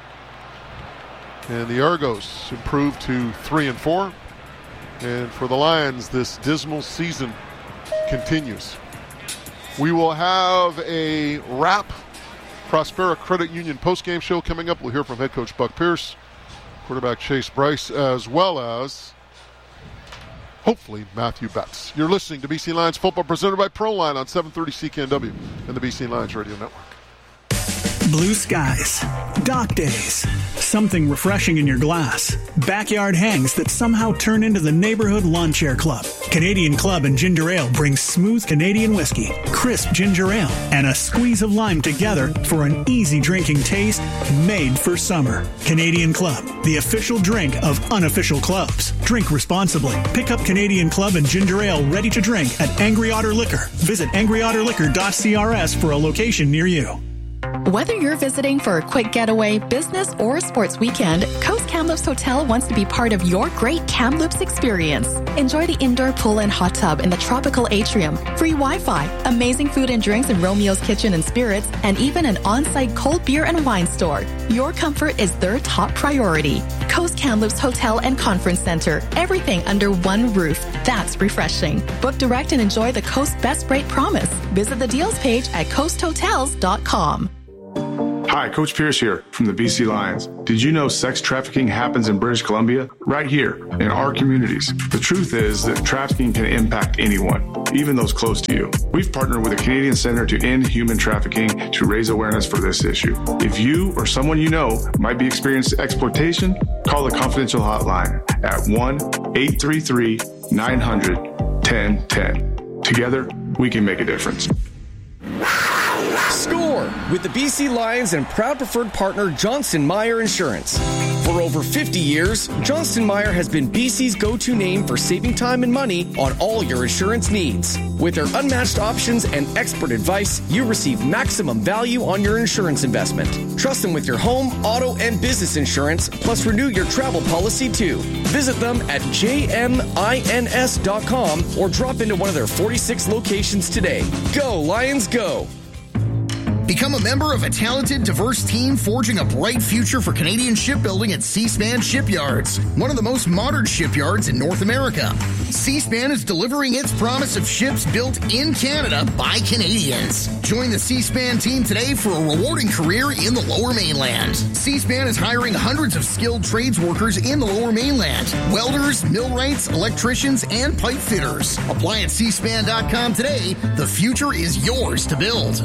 And the Argos improved to 3-4. And for the Lions, this dismal season continues. We will have a wrap Prospera Credit Union postgame show coming up. We'll hear from head coach Buck Pierce, quarterback Chase Bryce, as well as hopefully Matthew Betts. You're listening to BC Lions football presented by Proline on 730 CKNW and the BC Lions Radio Network. Blue skies, dock days, something refreshing in your glass, backyard hangs that somehow turn into the neighborhood lawn chair club. Canadian Club and Ginger Ale brings smooth Canadian whiskey, crisp ginger ale, and a squeeze of lime together for an easy drinking taste made for summer. Canadian Club, the official drink of unofficial clubs. Drink responsibly. Pick up Canadian Club and Ginger Ale ready to drink at Angry Otter Liquor. Visit angryotterliquor.crs for a location near you. Whether you're visiting for a quick getaway, business, or sports weekend, Coast Kamloops Hotel wants to be part of your great Kamloops experience. Enjoy the indoor pool and hot tub in the tropical atrium, free Wi-Fi, amazing food and drinks in Romeo's Kitchen and Spirits, and even an on-site cold beer and wine store. Your comfort is their top priority. Coast Kamloops Hotel and Conference Center. Everything under one roof. That's refreshing. Book direct and enjoy the Coast Best Rate Promise. Visit the deals page at coasthotels.com. Hi, Coach Pierce here from the BC Lions. Did you know sex trafficking happens in British Columbia? Right here, in our communities. The truth is that trafficking can impact anyone, even those close to you. We've partnered with the Canadian Centre to End Human Trafficking to raise awareness for this issue. If you or someone you know might be experiencing exploitation, call the confidential hotline at 1-833-900-1010. Together, we can make a difference. Score with the BC Lions and proud preferred partner Johnston Meyer Insurance. For over 50 years, Johnston Meyer has been BC's go-to name for saving time and money on all your insurance needs. With their unmatched options and expert advice, you receive maximum value on your insurance investment. Trust them with your home, auto, and business insurance, plus renew your travel policy too. Visit them at jmins.com or drop into one of their 46 locations today. Go, Lions, go! Become a member of a talented, diverse team forging a bright future for Canadian shipbuilding at Seaspan Shipyards, one of the most modern shipyards in North America. Seaspan is delivering its promise of ships built in Canada by Canadians. Join the Seaspan team today for a rewarding career in the Lower Mainland. Seaspan is hiring hundreds of skilled trades workers in the Lower Mainland: welders, millwrights, electricians, and pipe fitters. Apply at seaspan.com today. The future is yours to build.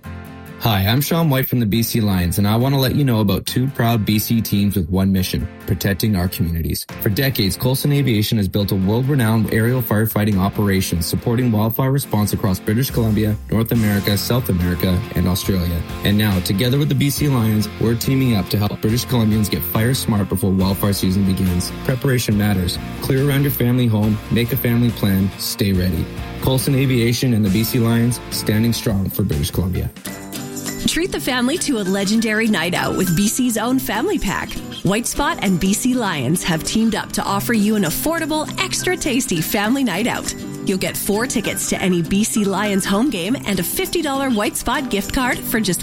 Hi, I'm Sean White from the BC Lions, and I want to let you know about two proud BC teams with one mission: protecting our communities. For decades, Coulson Aviation has built a world-renowned aerial firefighting operation supporting wildfire response across British Columbia, North America, South America, and Australia. And now, together with the BC Lions, we're teaming up to help British Columbians get fire smart before wildfire season begins. Preparation matters. Clear around your family home, make a family plan, stay ready. Coulson Aviation and the BC Lions, standing strong for British Columbia. Treat the family to a legendary night out with BC's own Family Pack. White Spot and BC Lions have teamed up to offer you an affordable, extra tasty family night out. You'll get 4 tickets to any BC Lions home game and a $50 White Spot gift card for just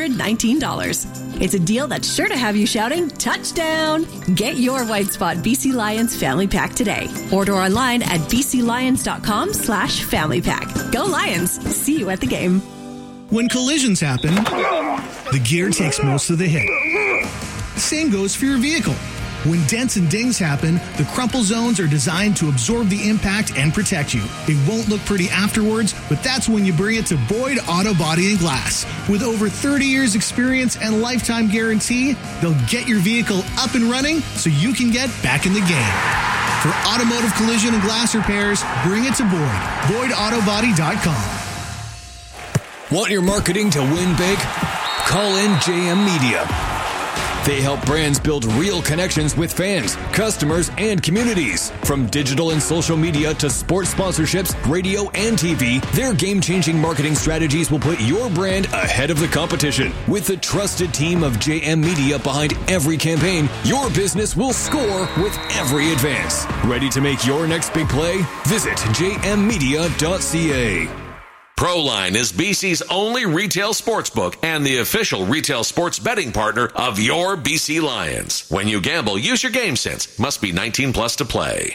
$119. It's a deal that's sure to have you shouting, "Touchdown!" Get your White Spot BC Lions Family Pack today. Order online at bclions.com/family pack. Go Lions! See you at the game. When collisions happen, the gear takes most of the hit. Same goes for your vehicle. When dents and dings happen, the crumple zones are designed to absorb the impact and protect you. It won't look pretty afterwards, but that's when you bring it to Boyd Auto Body and Glass. With over 30 years experience and lifetime guarantee, they'll get your vehicle up and running so you can get back in the game. For automotive collision and glass repairs, bring it to Boyd. BoydAutoBody.com. Want your marketing to win big? Call in JM Media. They help brands build real connections with fans, customers, and communities. From digital and social media to sports sponsorships, radio, and TV, their game-changing marketing strategies will put your brand ahead of the competition. With the trusted team of JM Media behind every campaign, your business will score with every advance. Ready to make your next big play? Visit jmmedia.ca. Proline is BC's only retail sportsbook and the official retail sports betting partner of your BC Lions. When you gamble, use your game sense. Must be 19 plus to play.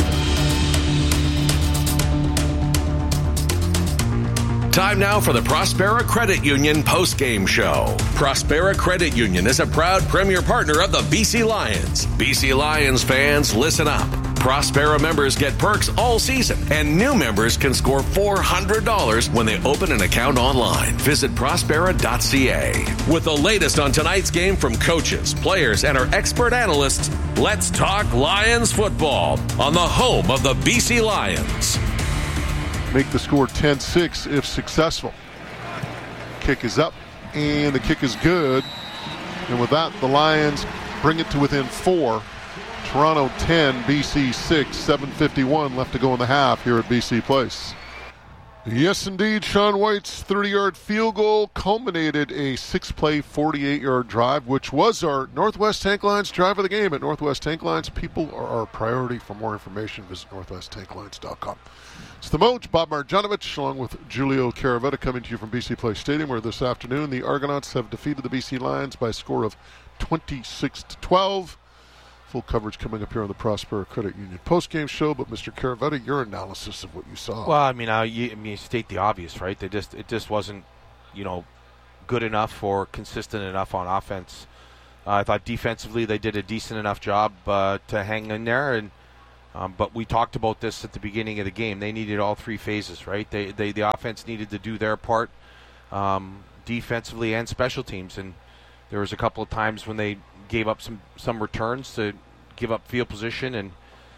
Time now for the Prospera Credit Union post-game show. Prospera Credit Union is a proud premier partner of the BC Lions. BC Lions fans, listen up. Prospera members get perks all season, and new members can score $400 when they open an account online. Visit Prospera.ca. With the latest on tonight's game from coaches, players, and our expert analysts, let's talk Lions football on the home of the BC Lions. Make the score 10-6 if successful. Kick is up, and the kick is good. And with that, the Lions bring it to within 4. Toronto 10, BC 6, 7:51 left to go in the half here at BC Place. Yes, indeed. Sean White's 30-yard field goal culminated a 6-play, 48-yard drive, which was our Northwest Tank Lines drive of the game. At Northwest Tank Lines, people are our priority. For more information, visit northwesttanklines.com. It's the Moj, Bob Marjanovic, along with Julio Caravetta, coming to you from BC Place Stadium, where this afternoon the Argonauts have defeated the BC Lions by a score of 26-12. Full coverage coming up here on the Prospera Credit Union postgame show. But Mr. Caravetta, your analysis of what you saw. Well, I mean, you state the obvious, right? It just wasn't, good enough or consistent enough on offense. I thought defensively they did a decent enough job to hang in there, and but we talked about this at the beginning of the game. They needed all three phases, right? The offense needed to do their part, defensively and special teams, and there was a couple of times when they gave up some returns to give up field position, and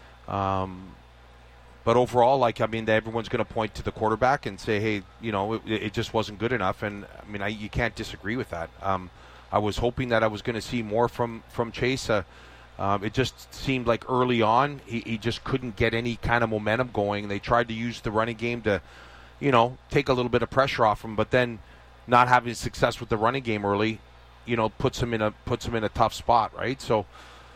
but overall, everyone's going to point to the quarterback and say, hey, it just wasn't good enough, and you can't disagree with that. I was hoping that I was going to see more from Chase. It just seemed like early on he just couldn't get any kind of momentum going. They tried to use the running game to, take a little bit of pressure off him, but then not having success with the running game early, puts him in a tough spot, right? So,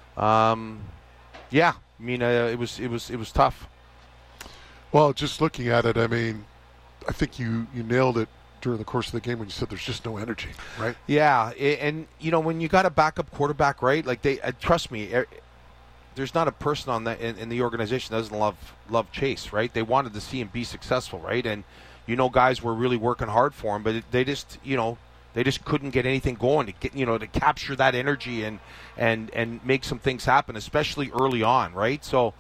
it was tough. Well, just looking at it, I think you nailed it during the course of the game when you said there's just no energy, right? Yeah, and when you got a backup quarterback, right? Like trust me, there's not a person on that in the organization that doesn't love Chase, right? They wanted to see him be successful, right? And guys were really working hard for him, but they just couldn't get anything going to get to capture that energy and make some things happen, especially early on, right? So,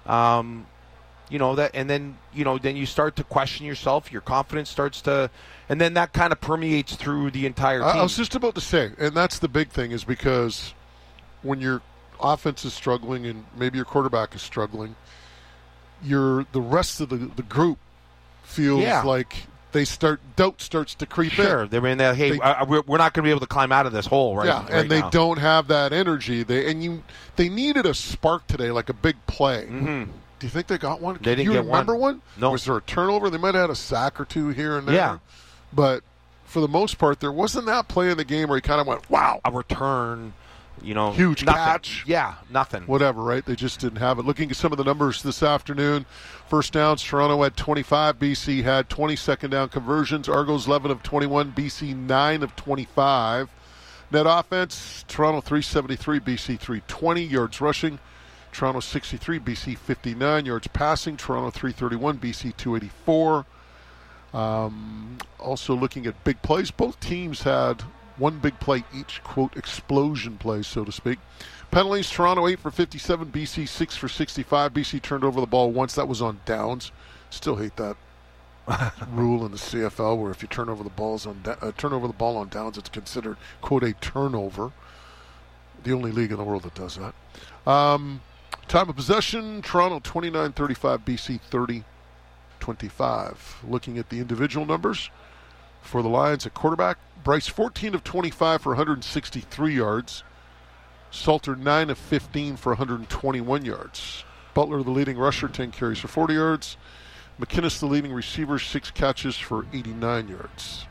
that, and then then you start to question yourself. Your confidence starts to, and then that kind of permeates through the entire team. I was just about to say, and that's the big thing, is because when your offense is struggling and maybe your quarterback is struggling, the rest of the group feels like doubt starts to creep in. Sure, we're not going to be able to climb out of this hole right now. And they don't have that energy. They needed a spark today, like a big play. Mm-hmm. Do you think they got one? They didn't get remember one? No. Was there a turnover? They might have had a sack or two here and there. Yeah. But for the most part, there wasn't that play in the game where he kind of went, wow. A return, huge nothing. catch. Yeah, nothing. Whatever, right? They just didn't have it. Looking at some of the numbers this afternoon, first downs, Toronto had 25. BC had 20 second down conversions. Argos 11 of 21. BC 9 of 25. Net offense, Toronto 373, BC 320. Yards rushing, Toronto 63, BC 59. Yards passing, Toronto 331, BC 284. Also looking at big plays, both teams had one big play each, quote, explosion play, so to speak. Penalties, Toronto 8 for 57, BC 6 for 65. BC turned over the ball once. That was on downs. Still hate that rule in the CFL where if you turn over the ball on downs, it's considered, quote, a turnover. The only league in the world that does that. Time of possession, Toronto 29-35, BC 30-25. Looking at the individual numbers for the Lions at quarterback, Bryce 14 of 25 for 163 yards. Salter 9 of 15 for 121 yards. Butler, the leading rusher, 10 carries for 40 yards. McInnes, the leading receiver, 6 catches for 89 yards.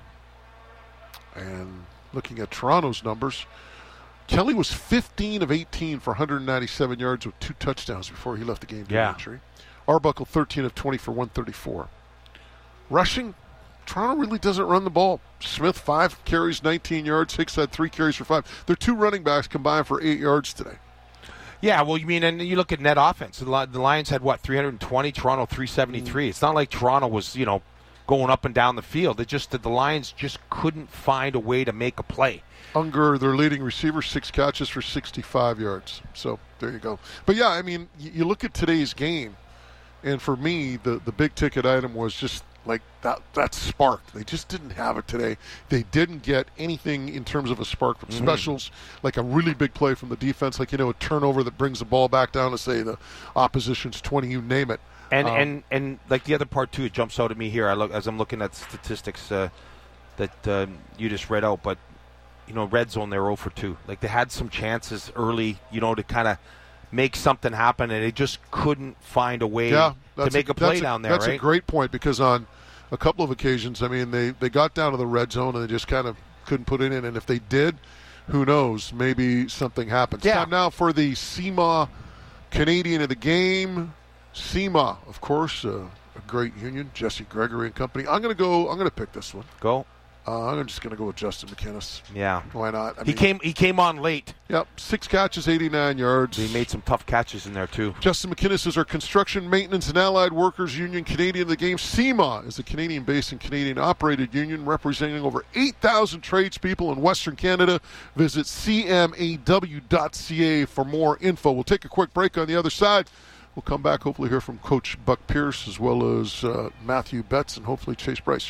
And looking at Toronto's numbers, Kelly was 15 of 18 for 197 yards with 2 touchdowns before he left the game due to injury. Arbuckle, 13 of 20 for 134. Rushing, Toronto really doesn't run the ball. Smith, 5 carries, 19 yards. Hicks had 3 carries for 5. Their 2 running backs combined for 8 yards today. Yeah, well, and you look at net offense. The Lions had, 320, Toronto 373. It's not like Toronto was, going up and down the field. It just that the Lions just couldn't find a way to make a play. Unger, their leading receiver, 6 catches for 65 yards. So there you go. But, yeah, you look at today's game, and for me, the big ticket item was just like that spark. They just didn't have it today. They didn't get anything in terms of a spark from specials, like a really big play from the defense, like, a turnover that brings the ball back down to, say, the opposition's 20, you name it. And like the other part, too, it jumps out at me here as I'm looking at statistics that you just read out, but, red zone, they're 0 for 2. Like, they had some chances early, to kind of make something happen, and they just couldn't find a way to make a play down there. That's right? a great point, because on a couple of occasions. I mean, they got down to the red zone and they just kind of couldn't put it in. And if they did, who knows? Maybe something happens. Yeah. Time now for the CMA Canadian of the game. CMA, of course, a great union. Jesse Gregory and company. I'm going to pick this one. Go. I'm just going to go with Justin McInnis. Yeah. Why not? He came on late. Yep. 6 catches, 89 yards. He made some tough catches in there, too. Justin McInnis is our Construction, Maintenance, and Allied Workers Union Canadian of the game. CMA is a Canadian-based and Canadian-operated union representing over 8,000 tradespeople in Western Canada. Visit cmaw.ca for more info. We'll take a quick break. On the other side, we'll come back, hopefully hear from Coach Buck Pierce as well as Matthew Betts and hopefully Chase Bryce.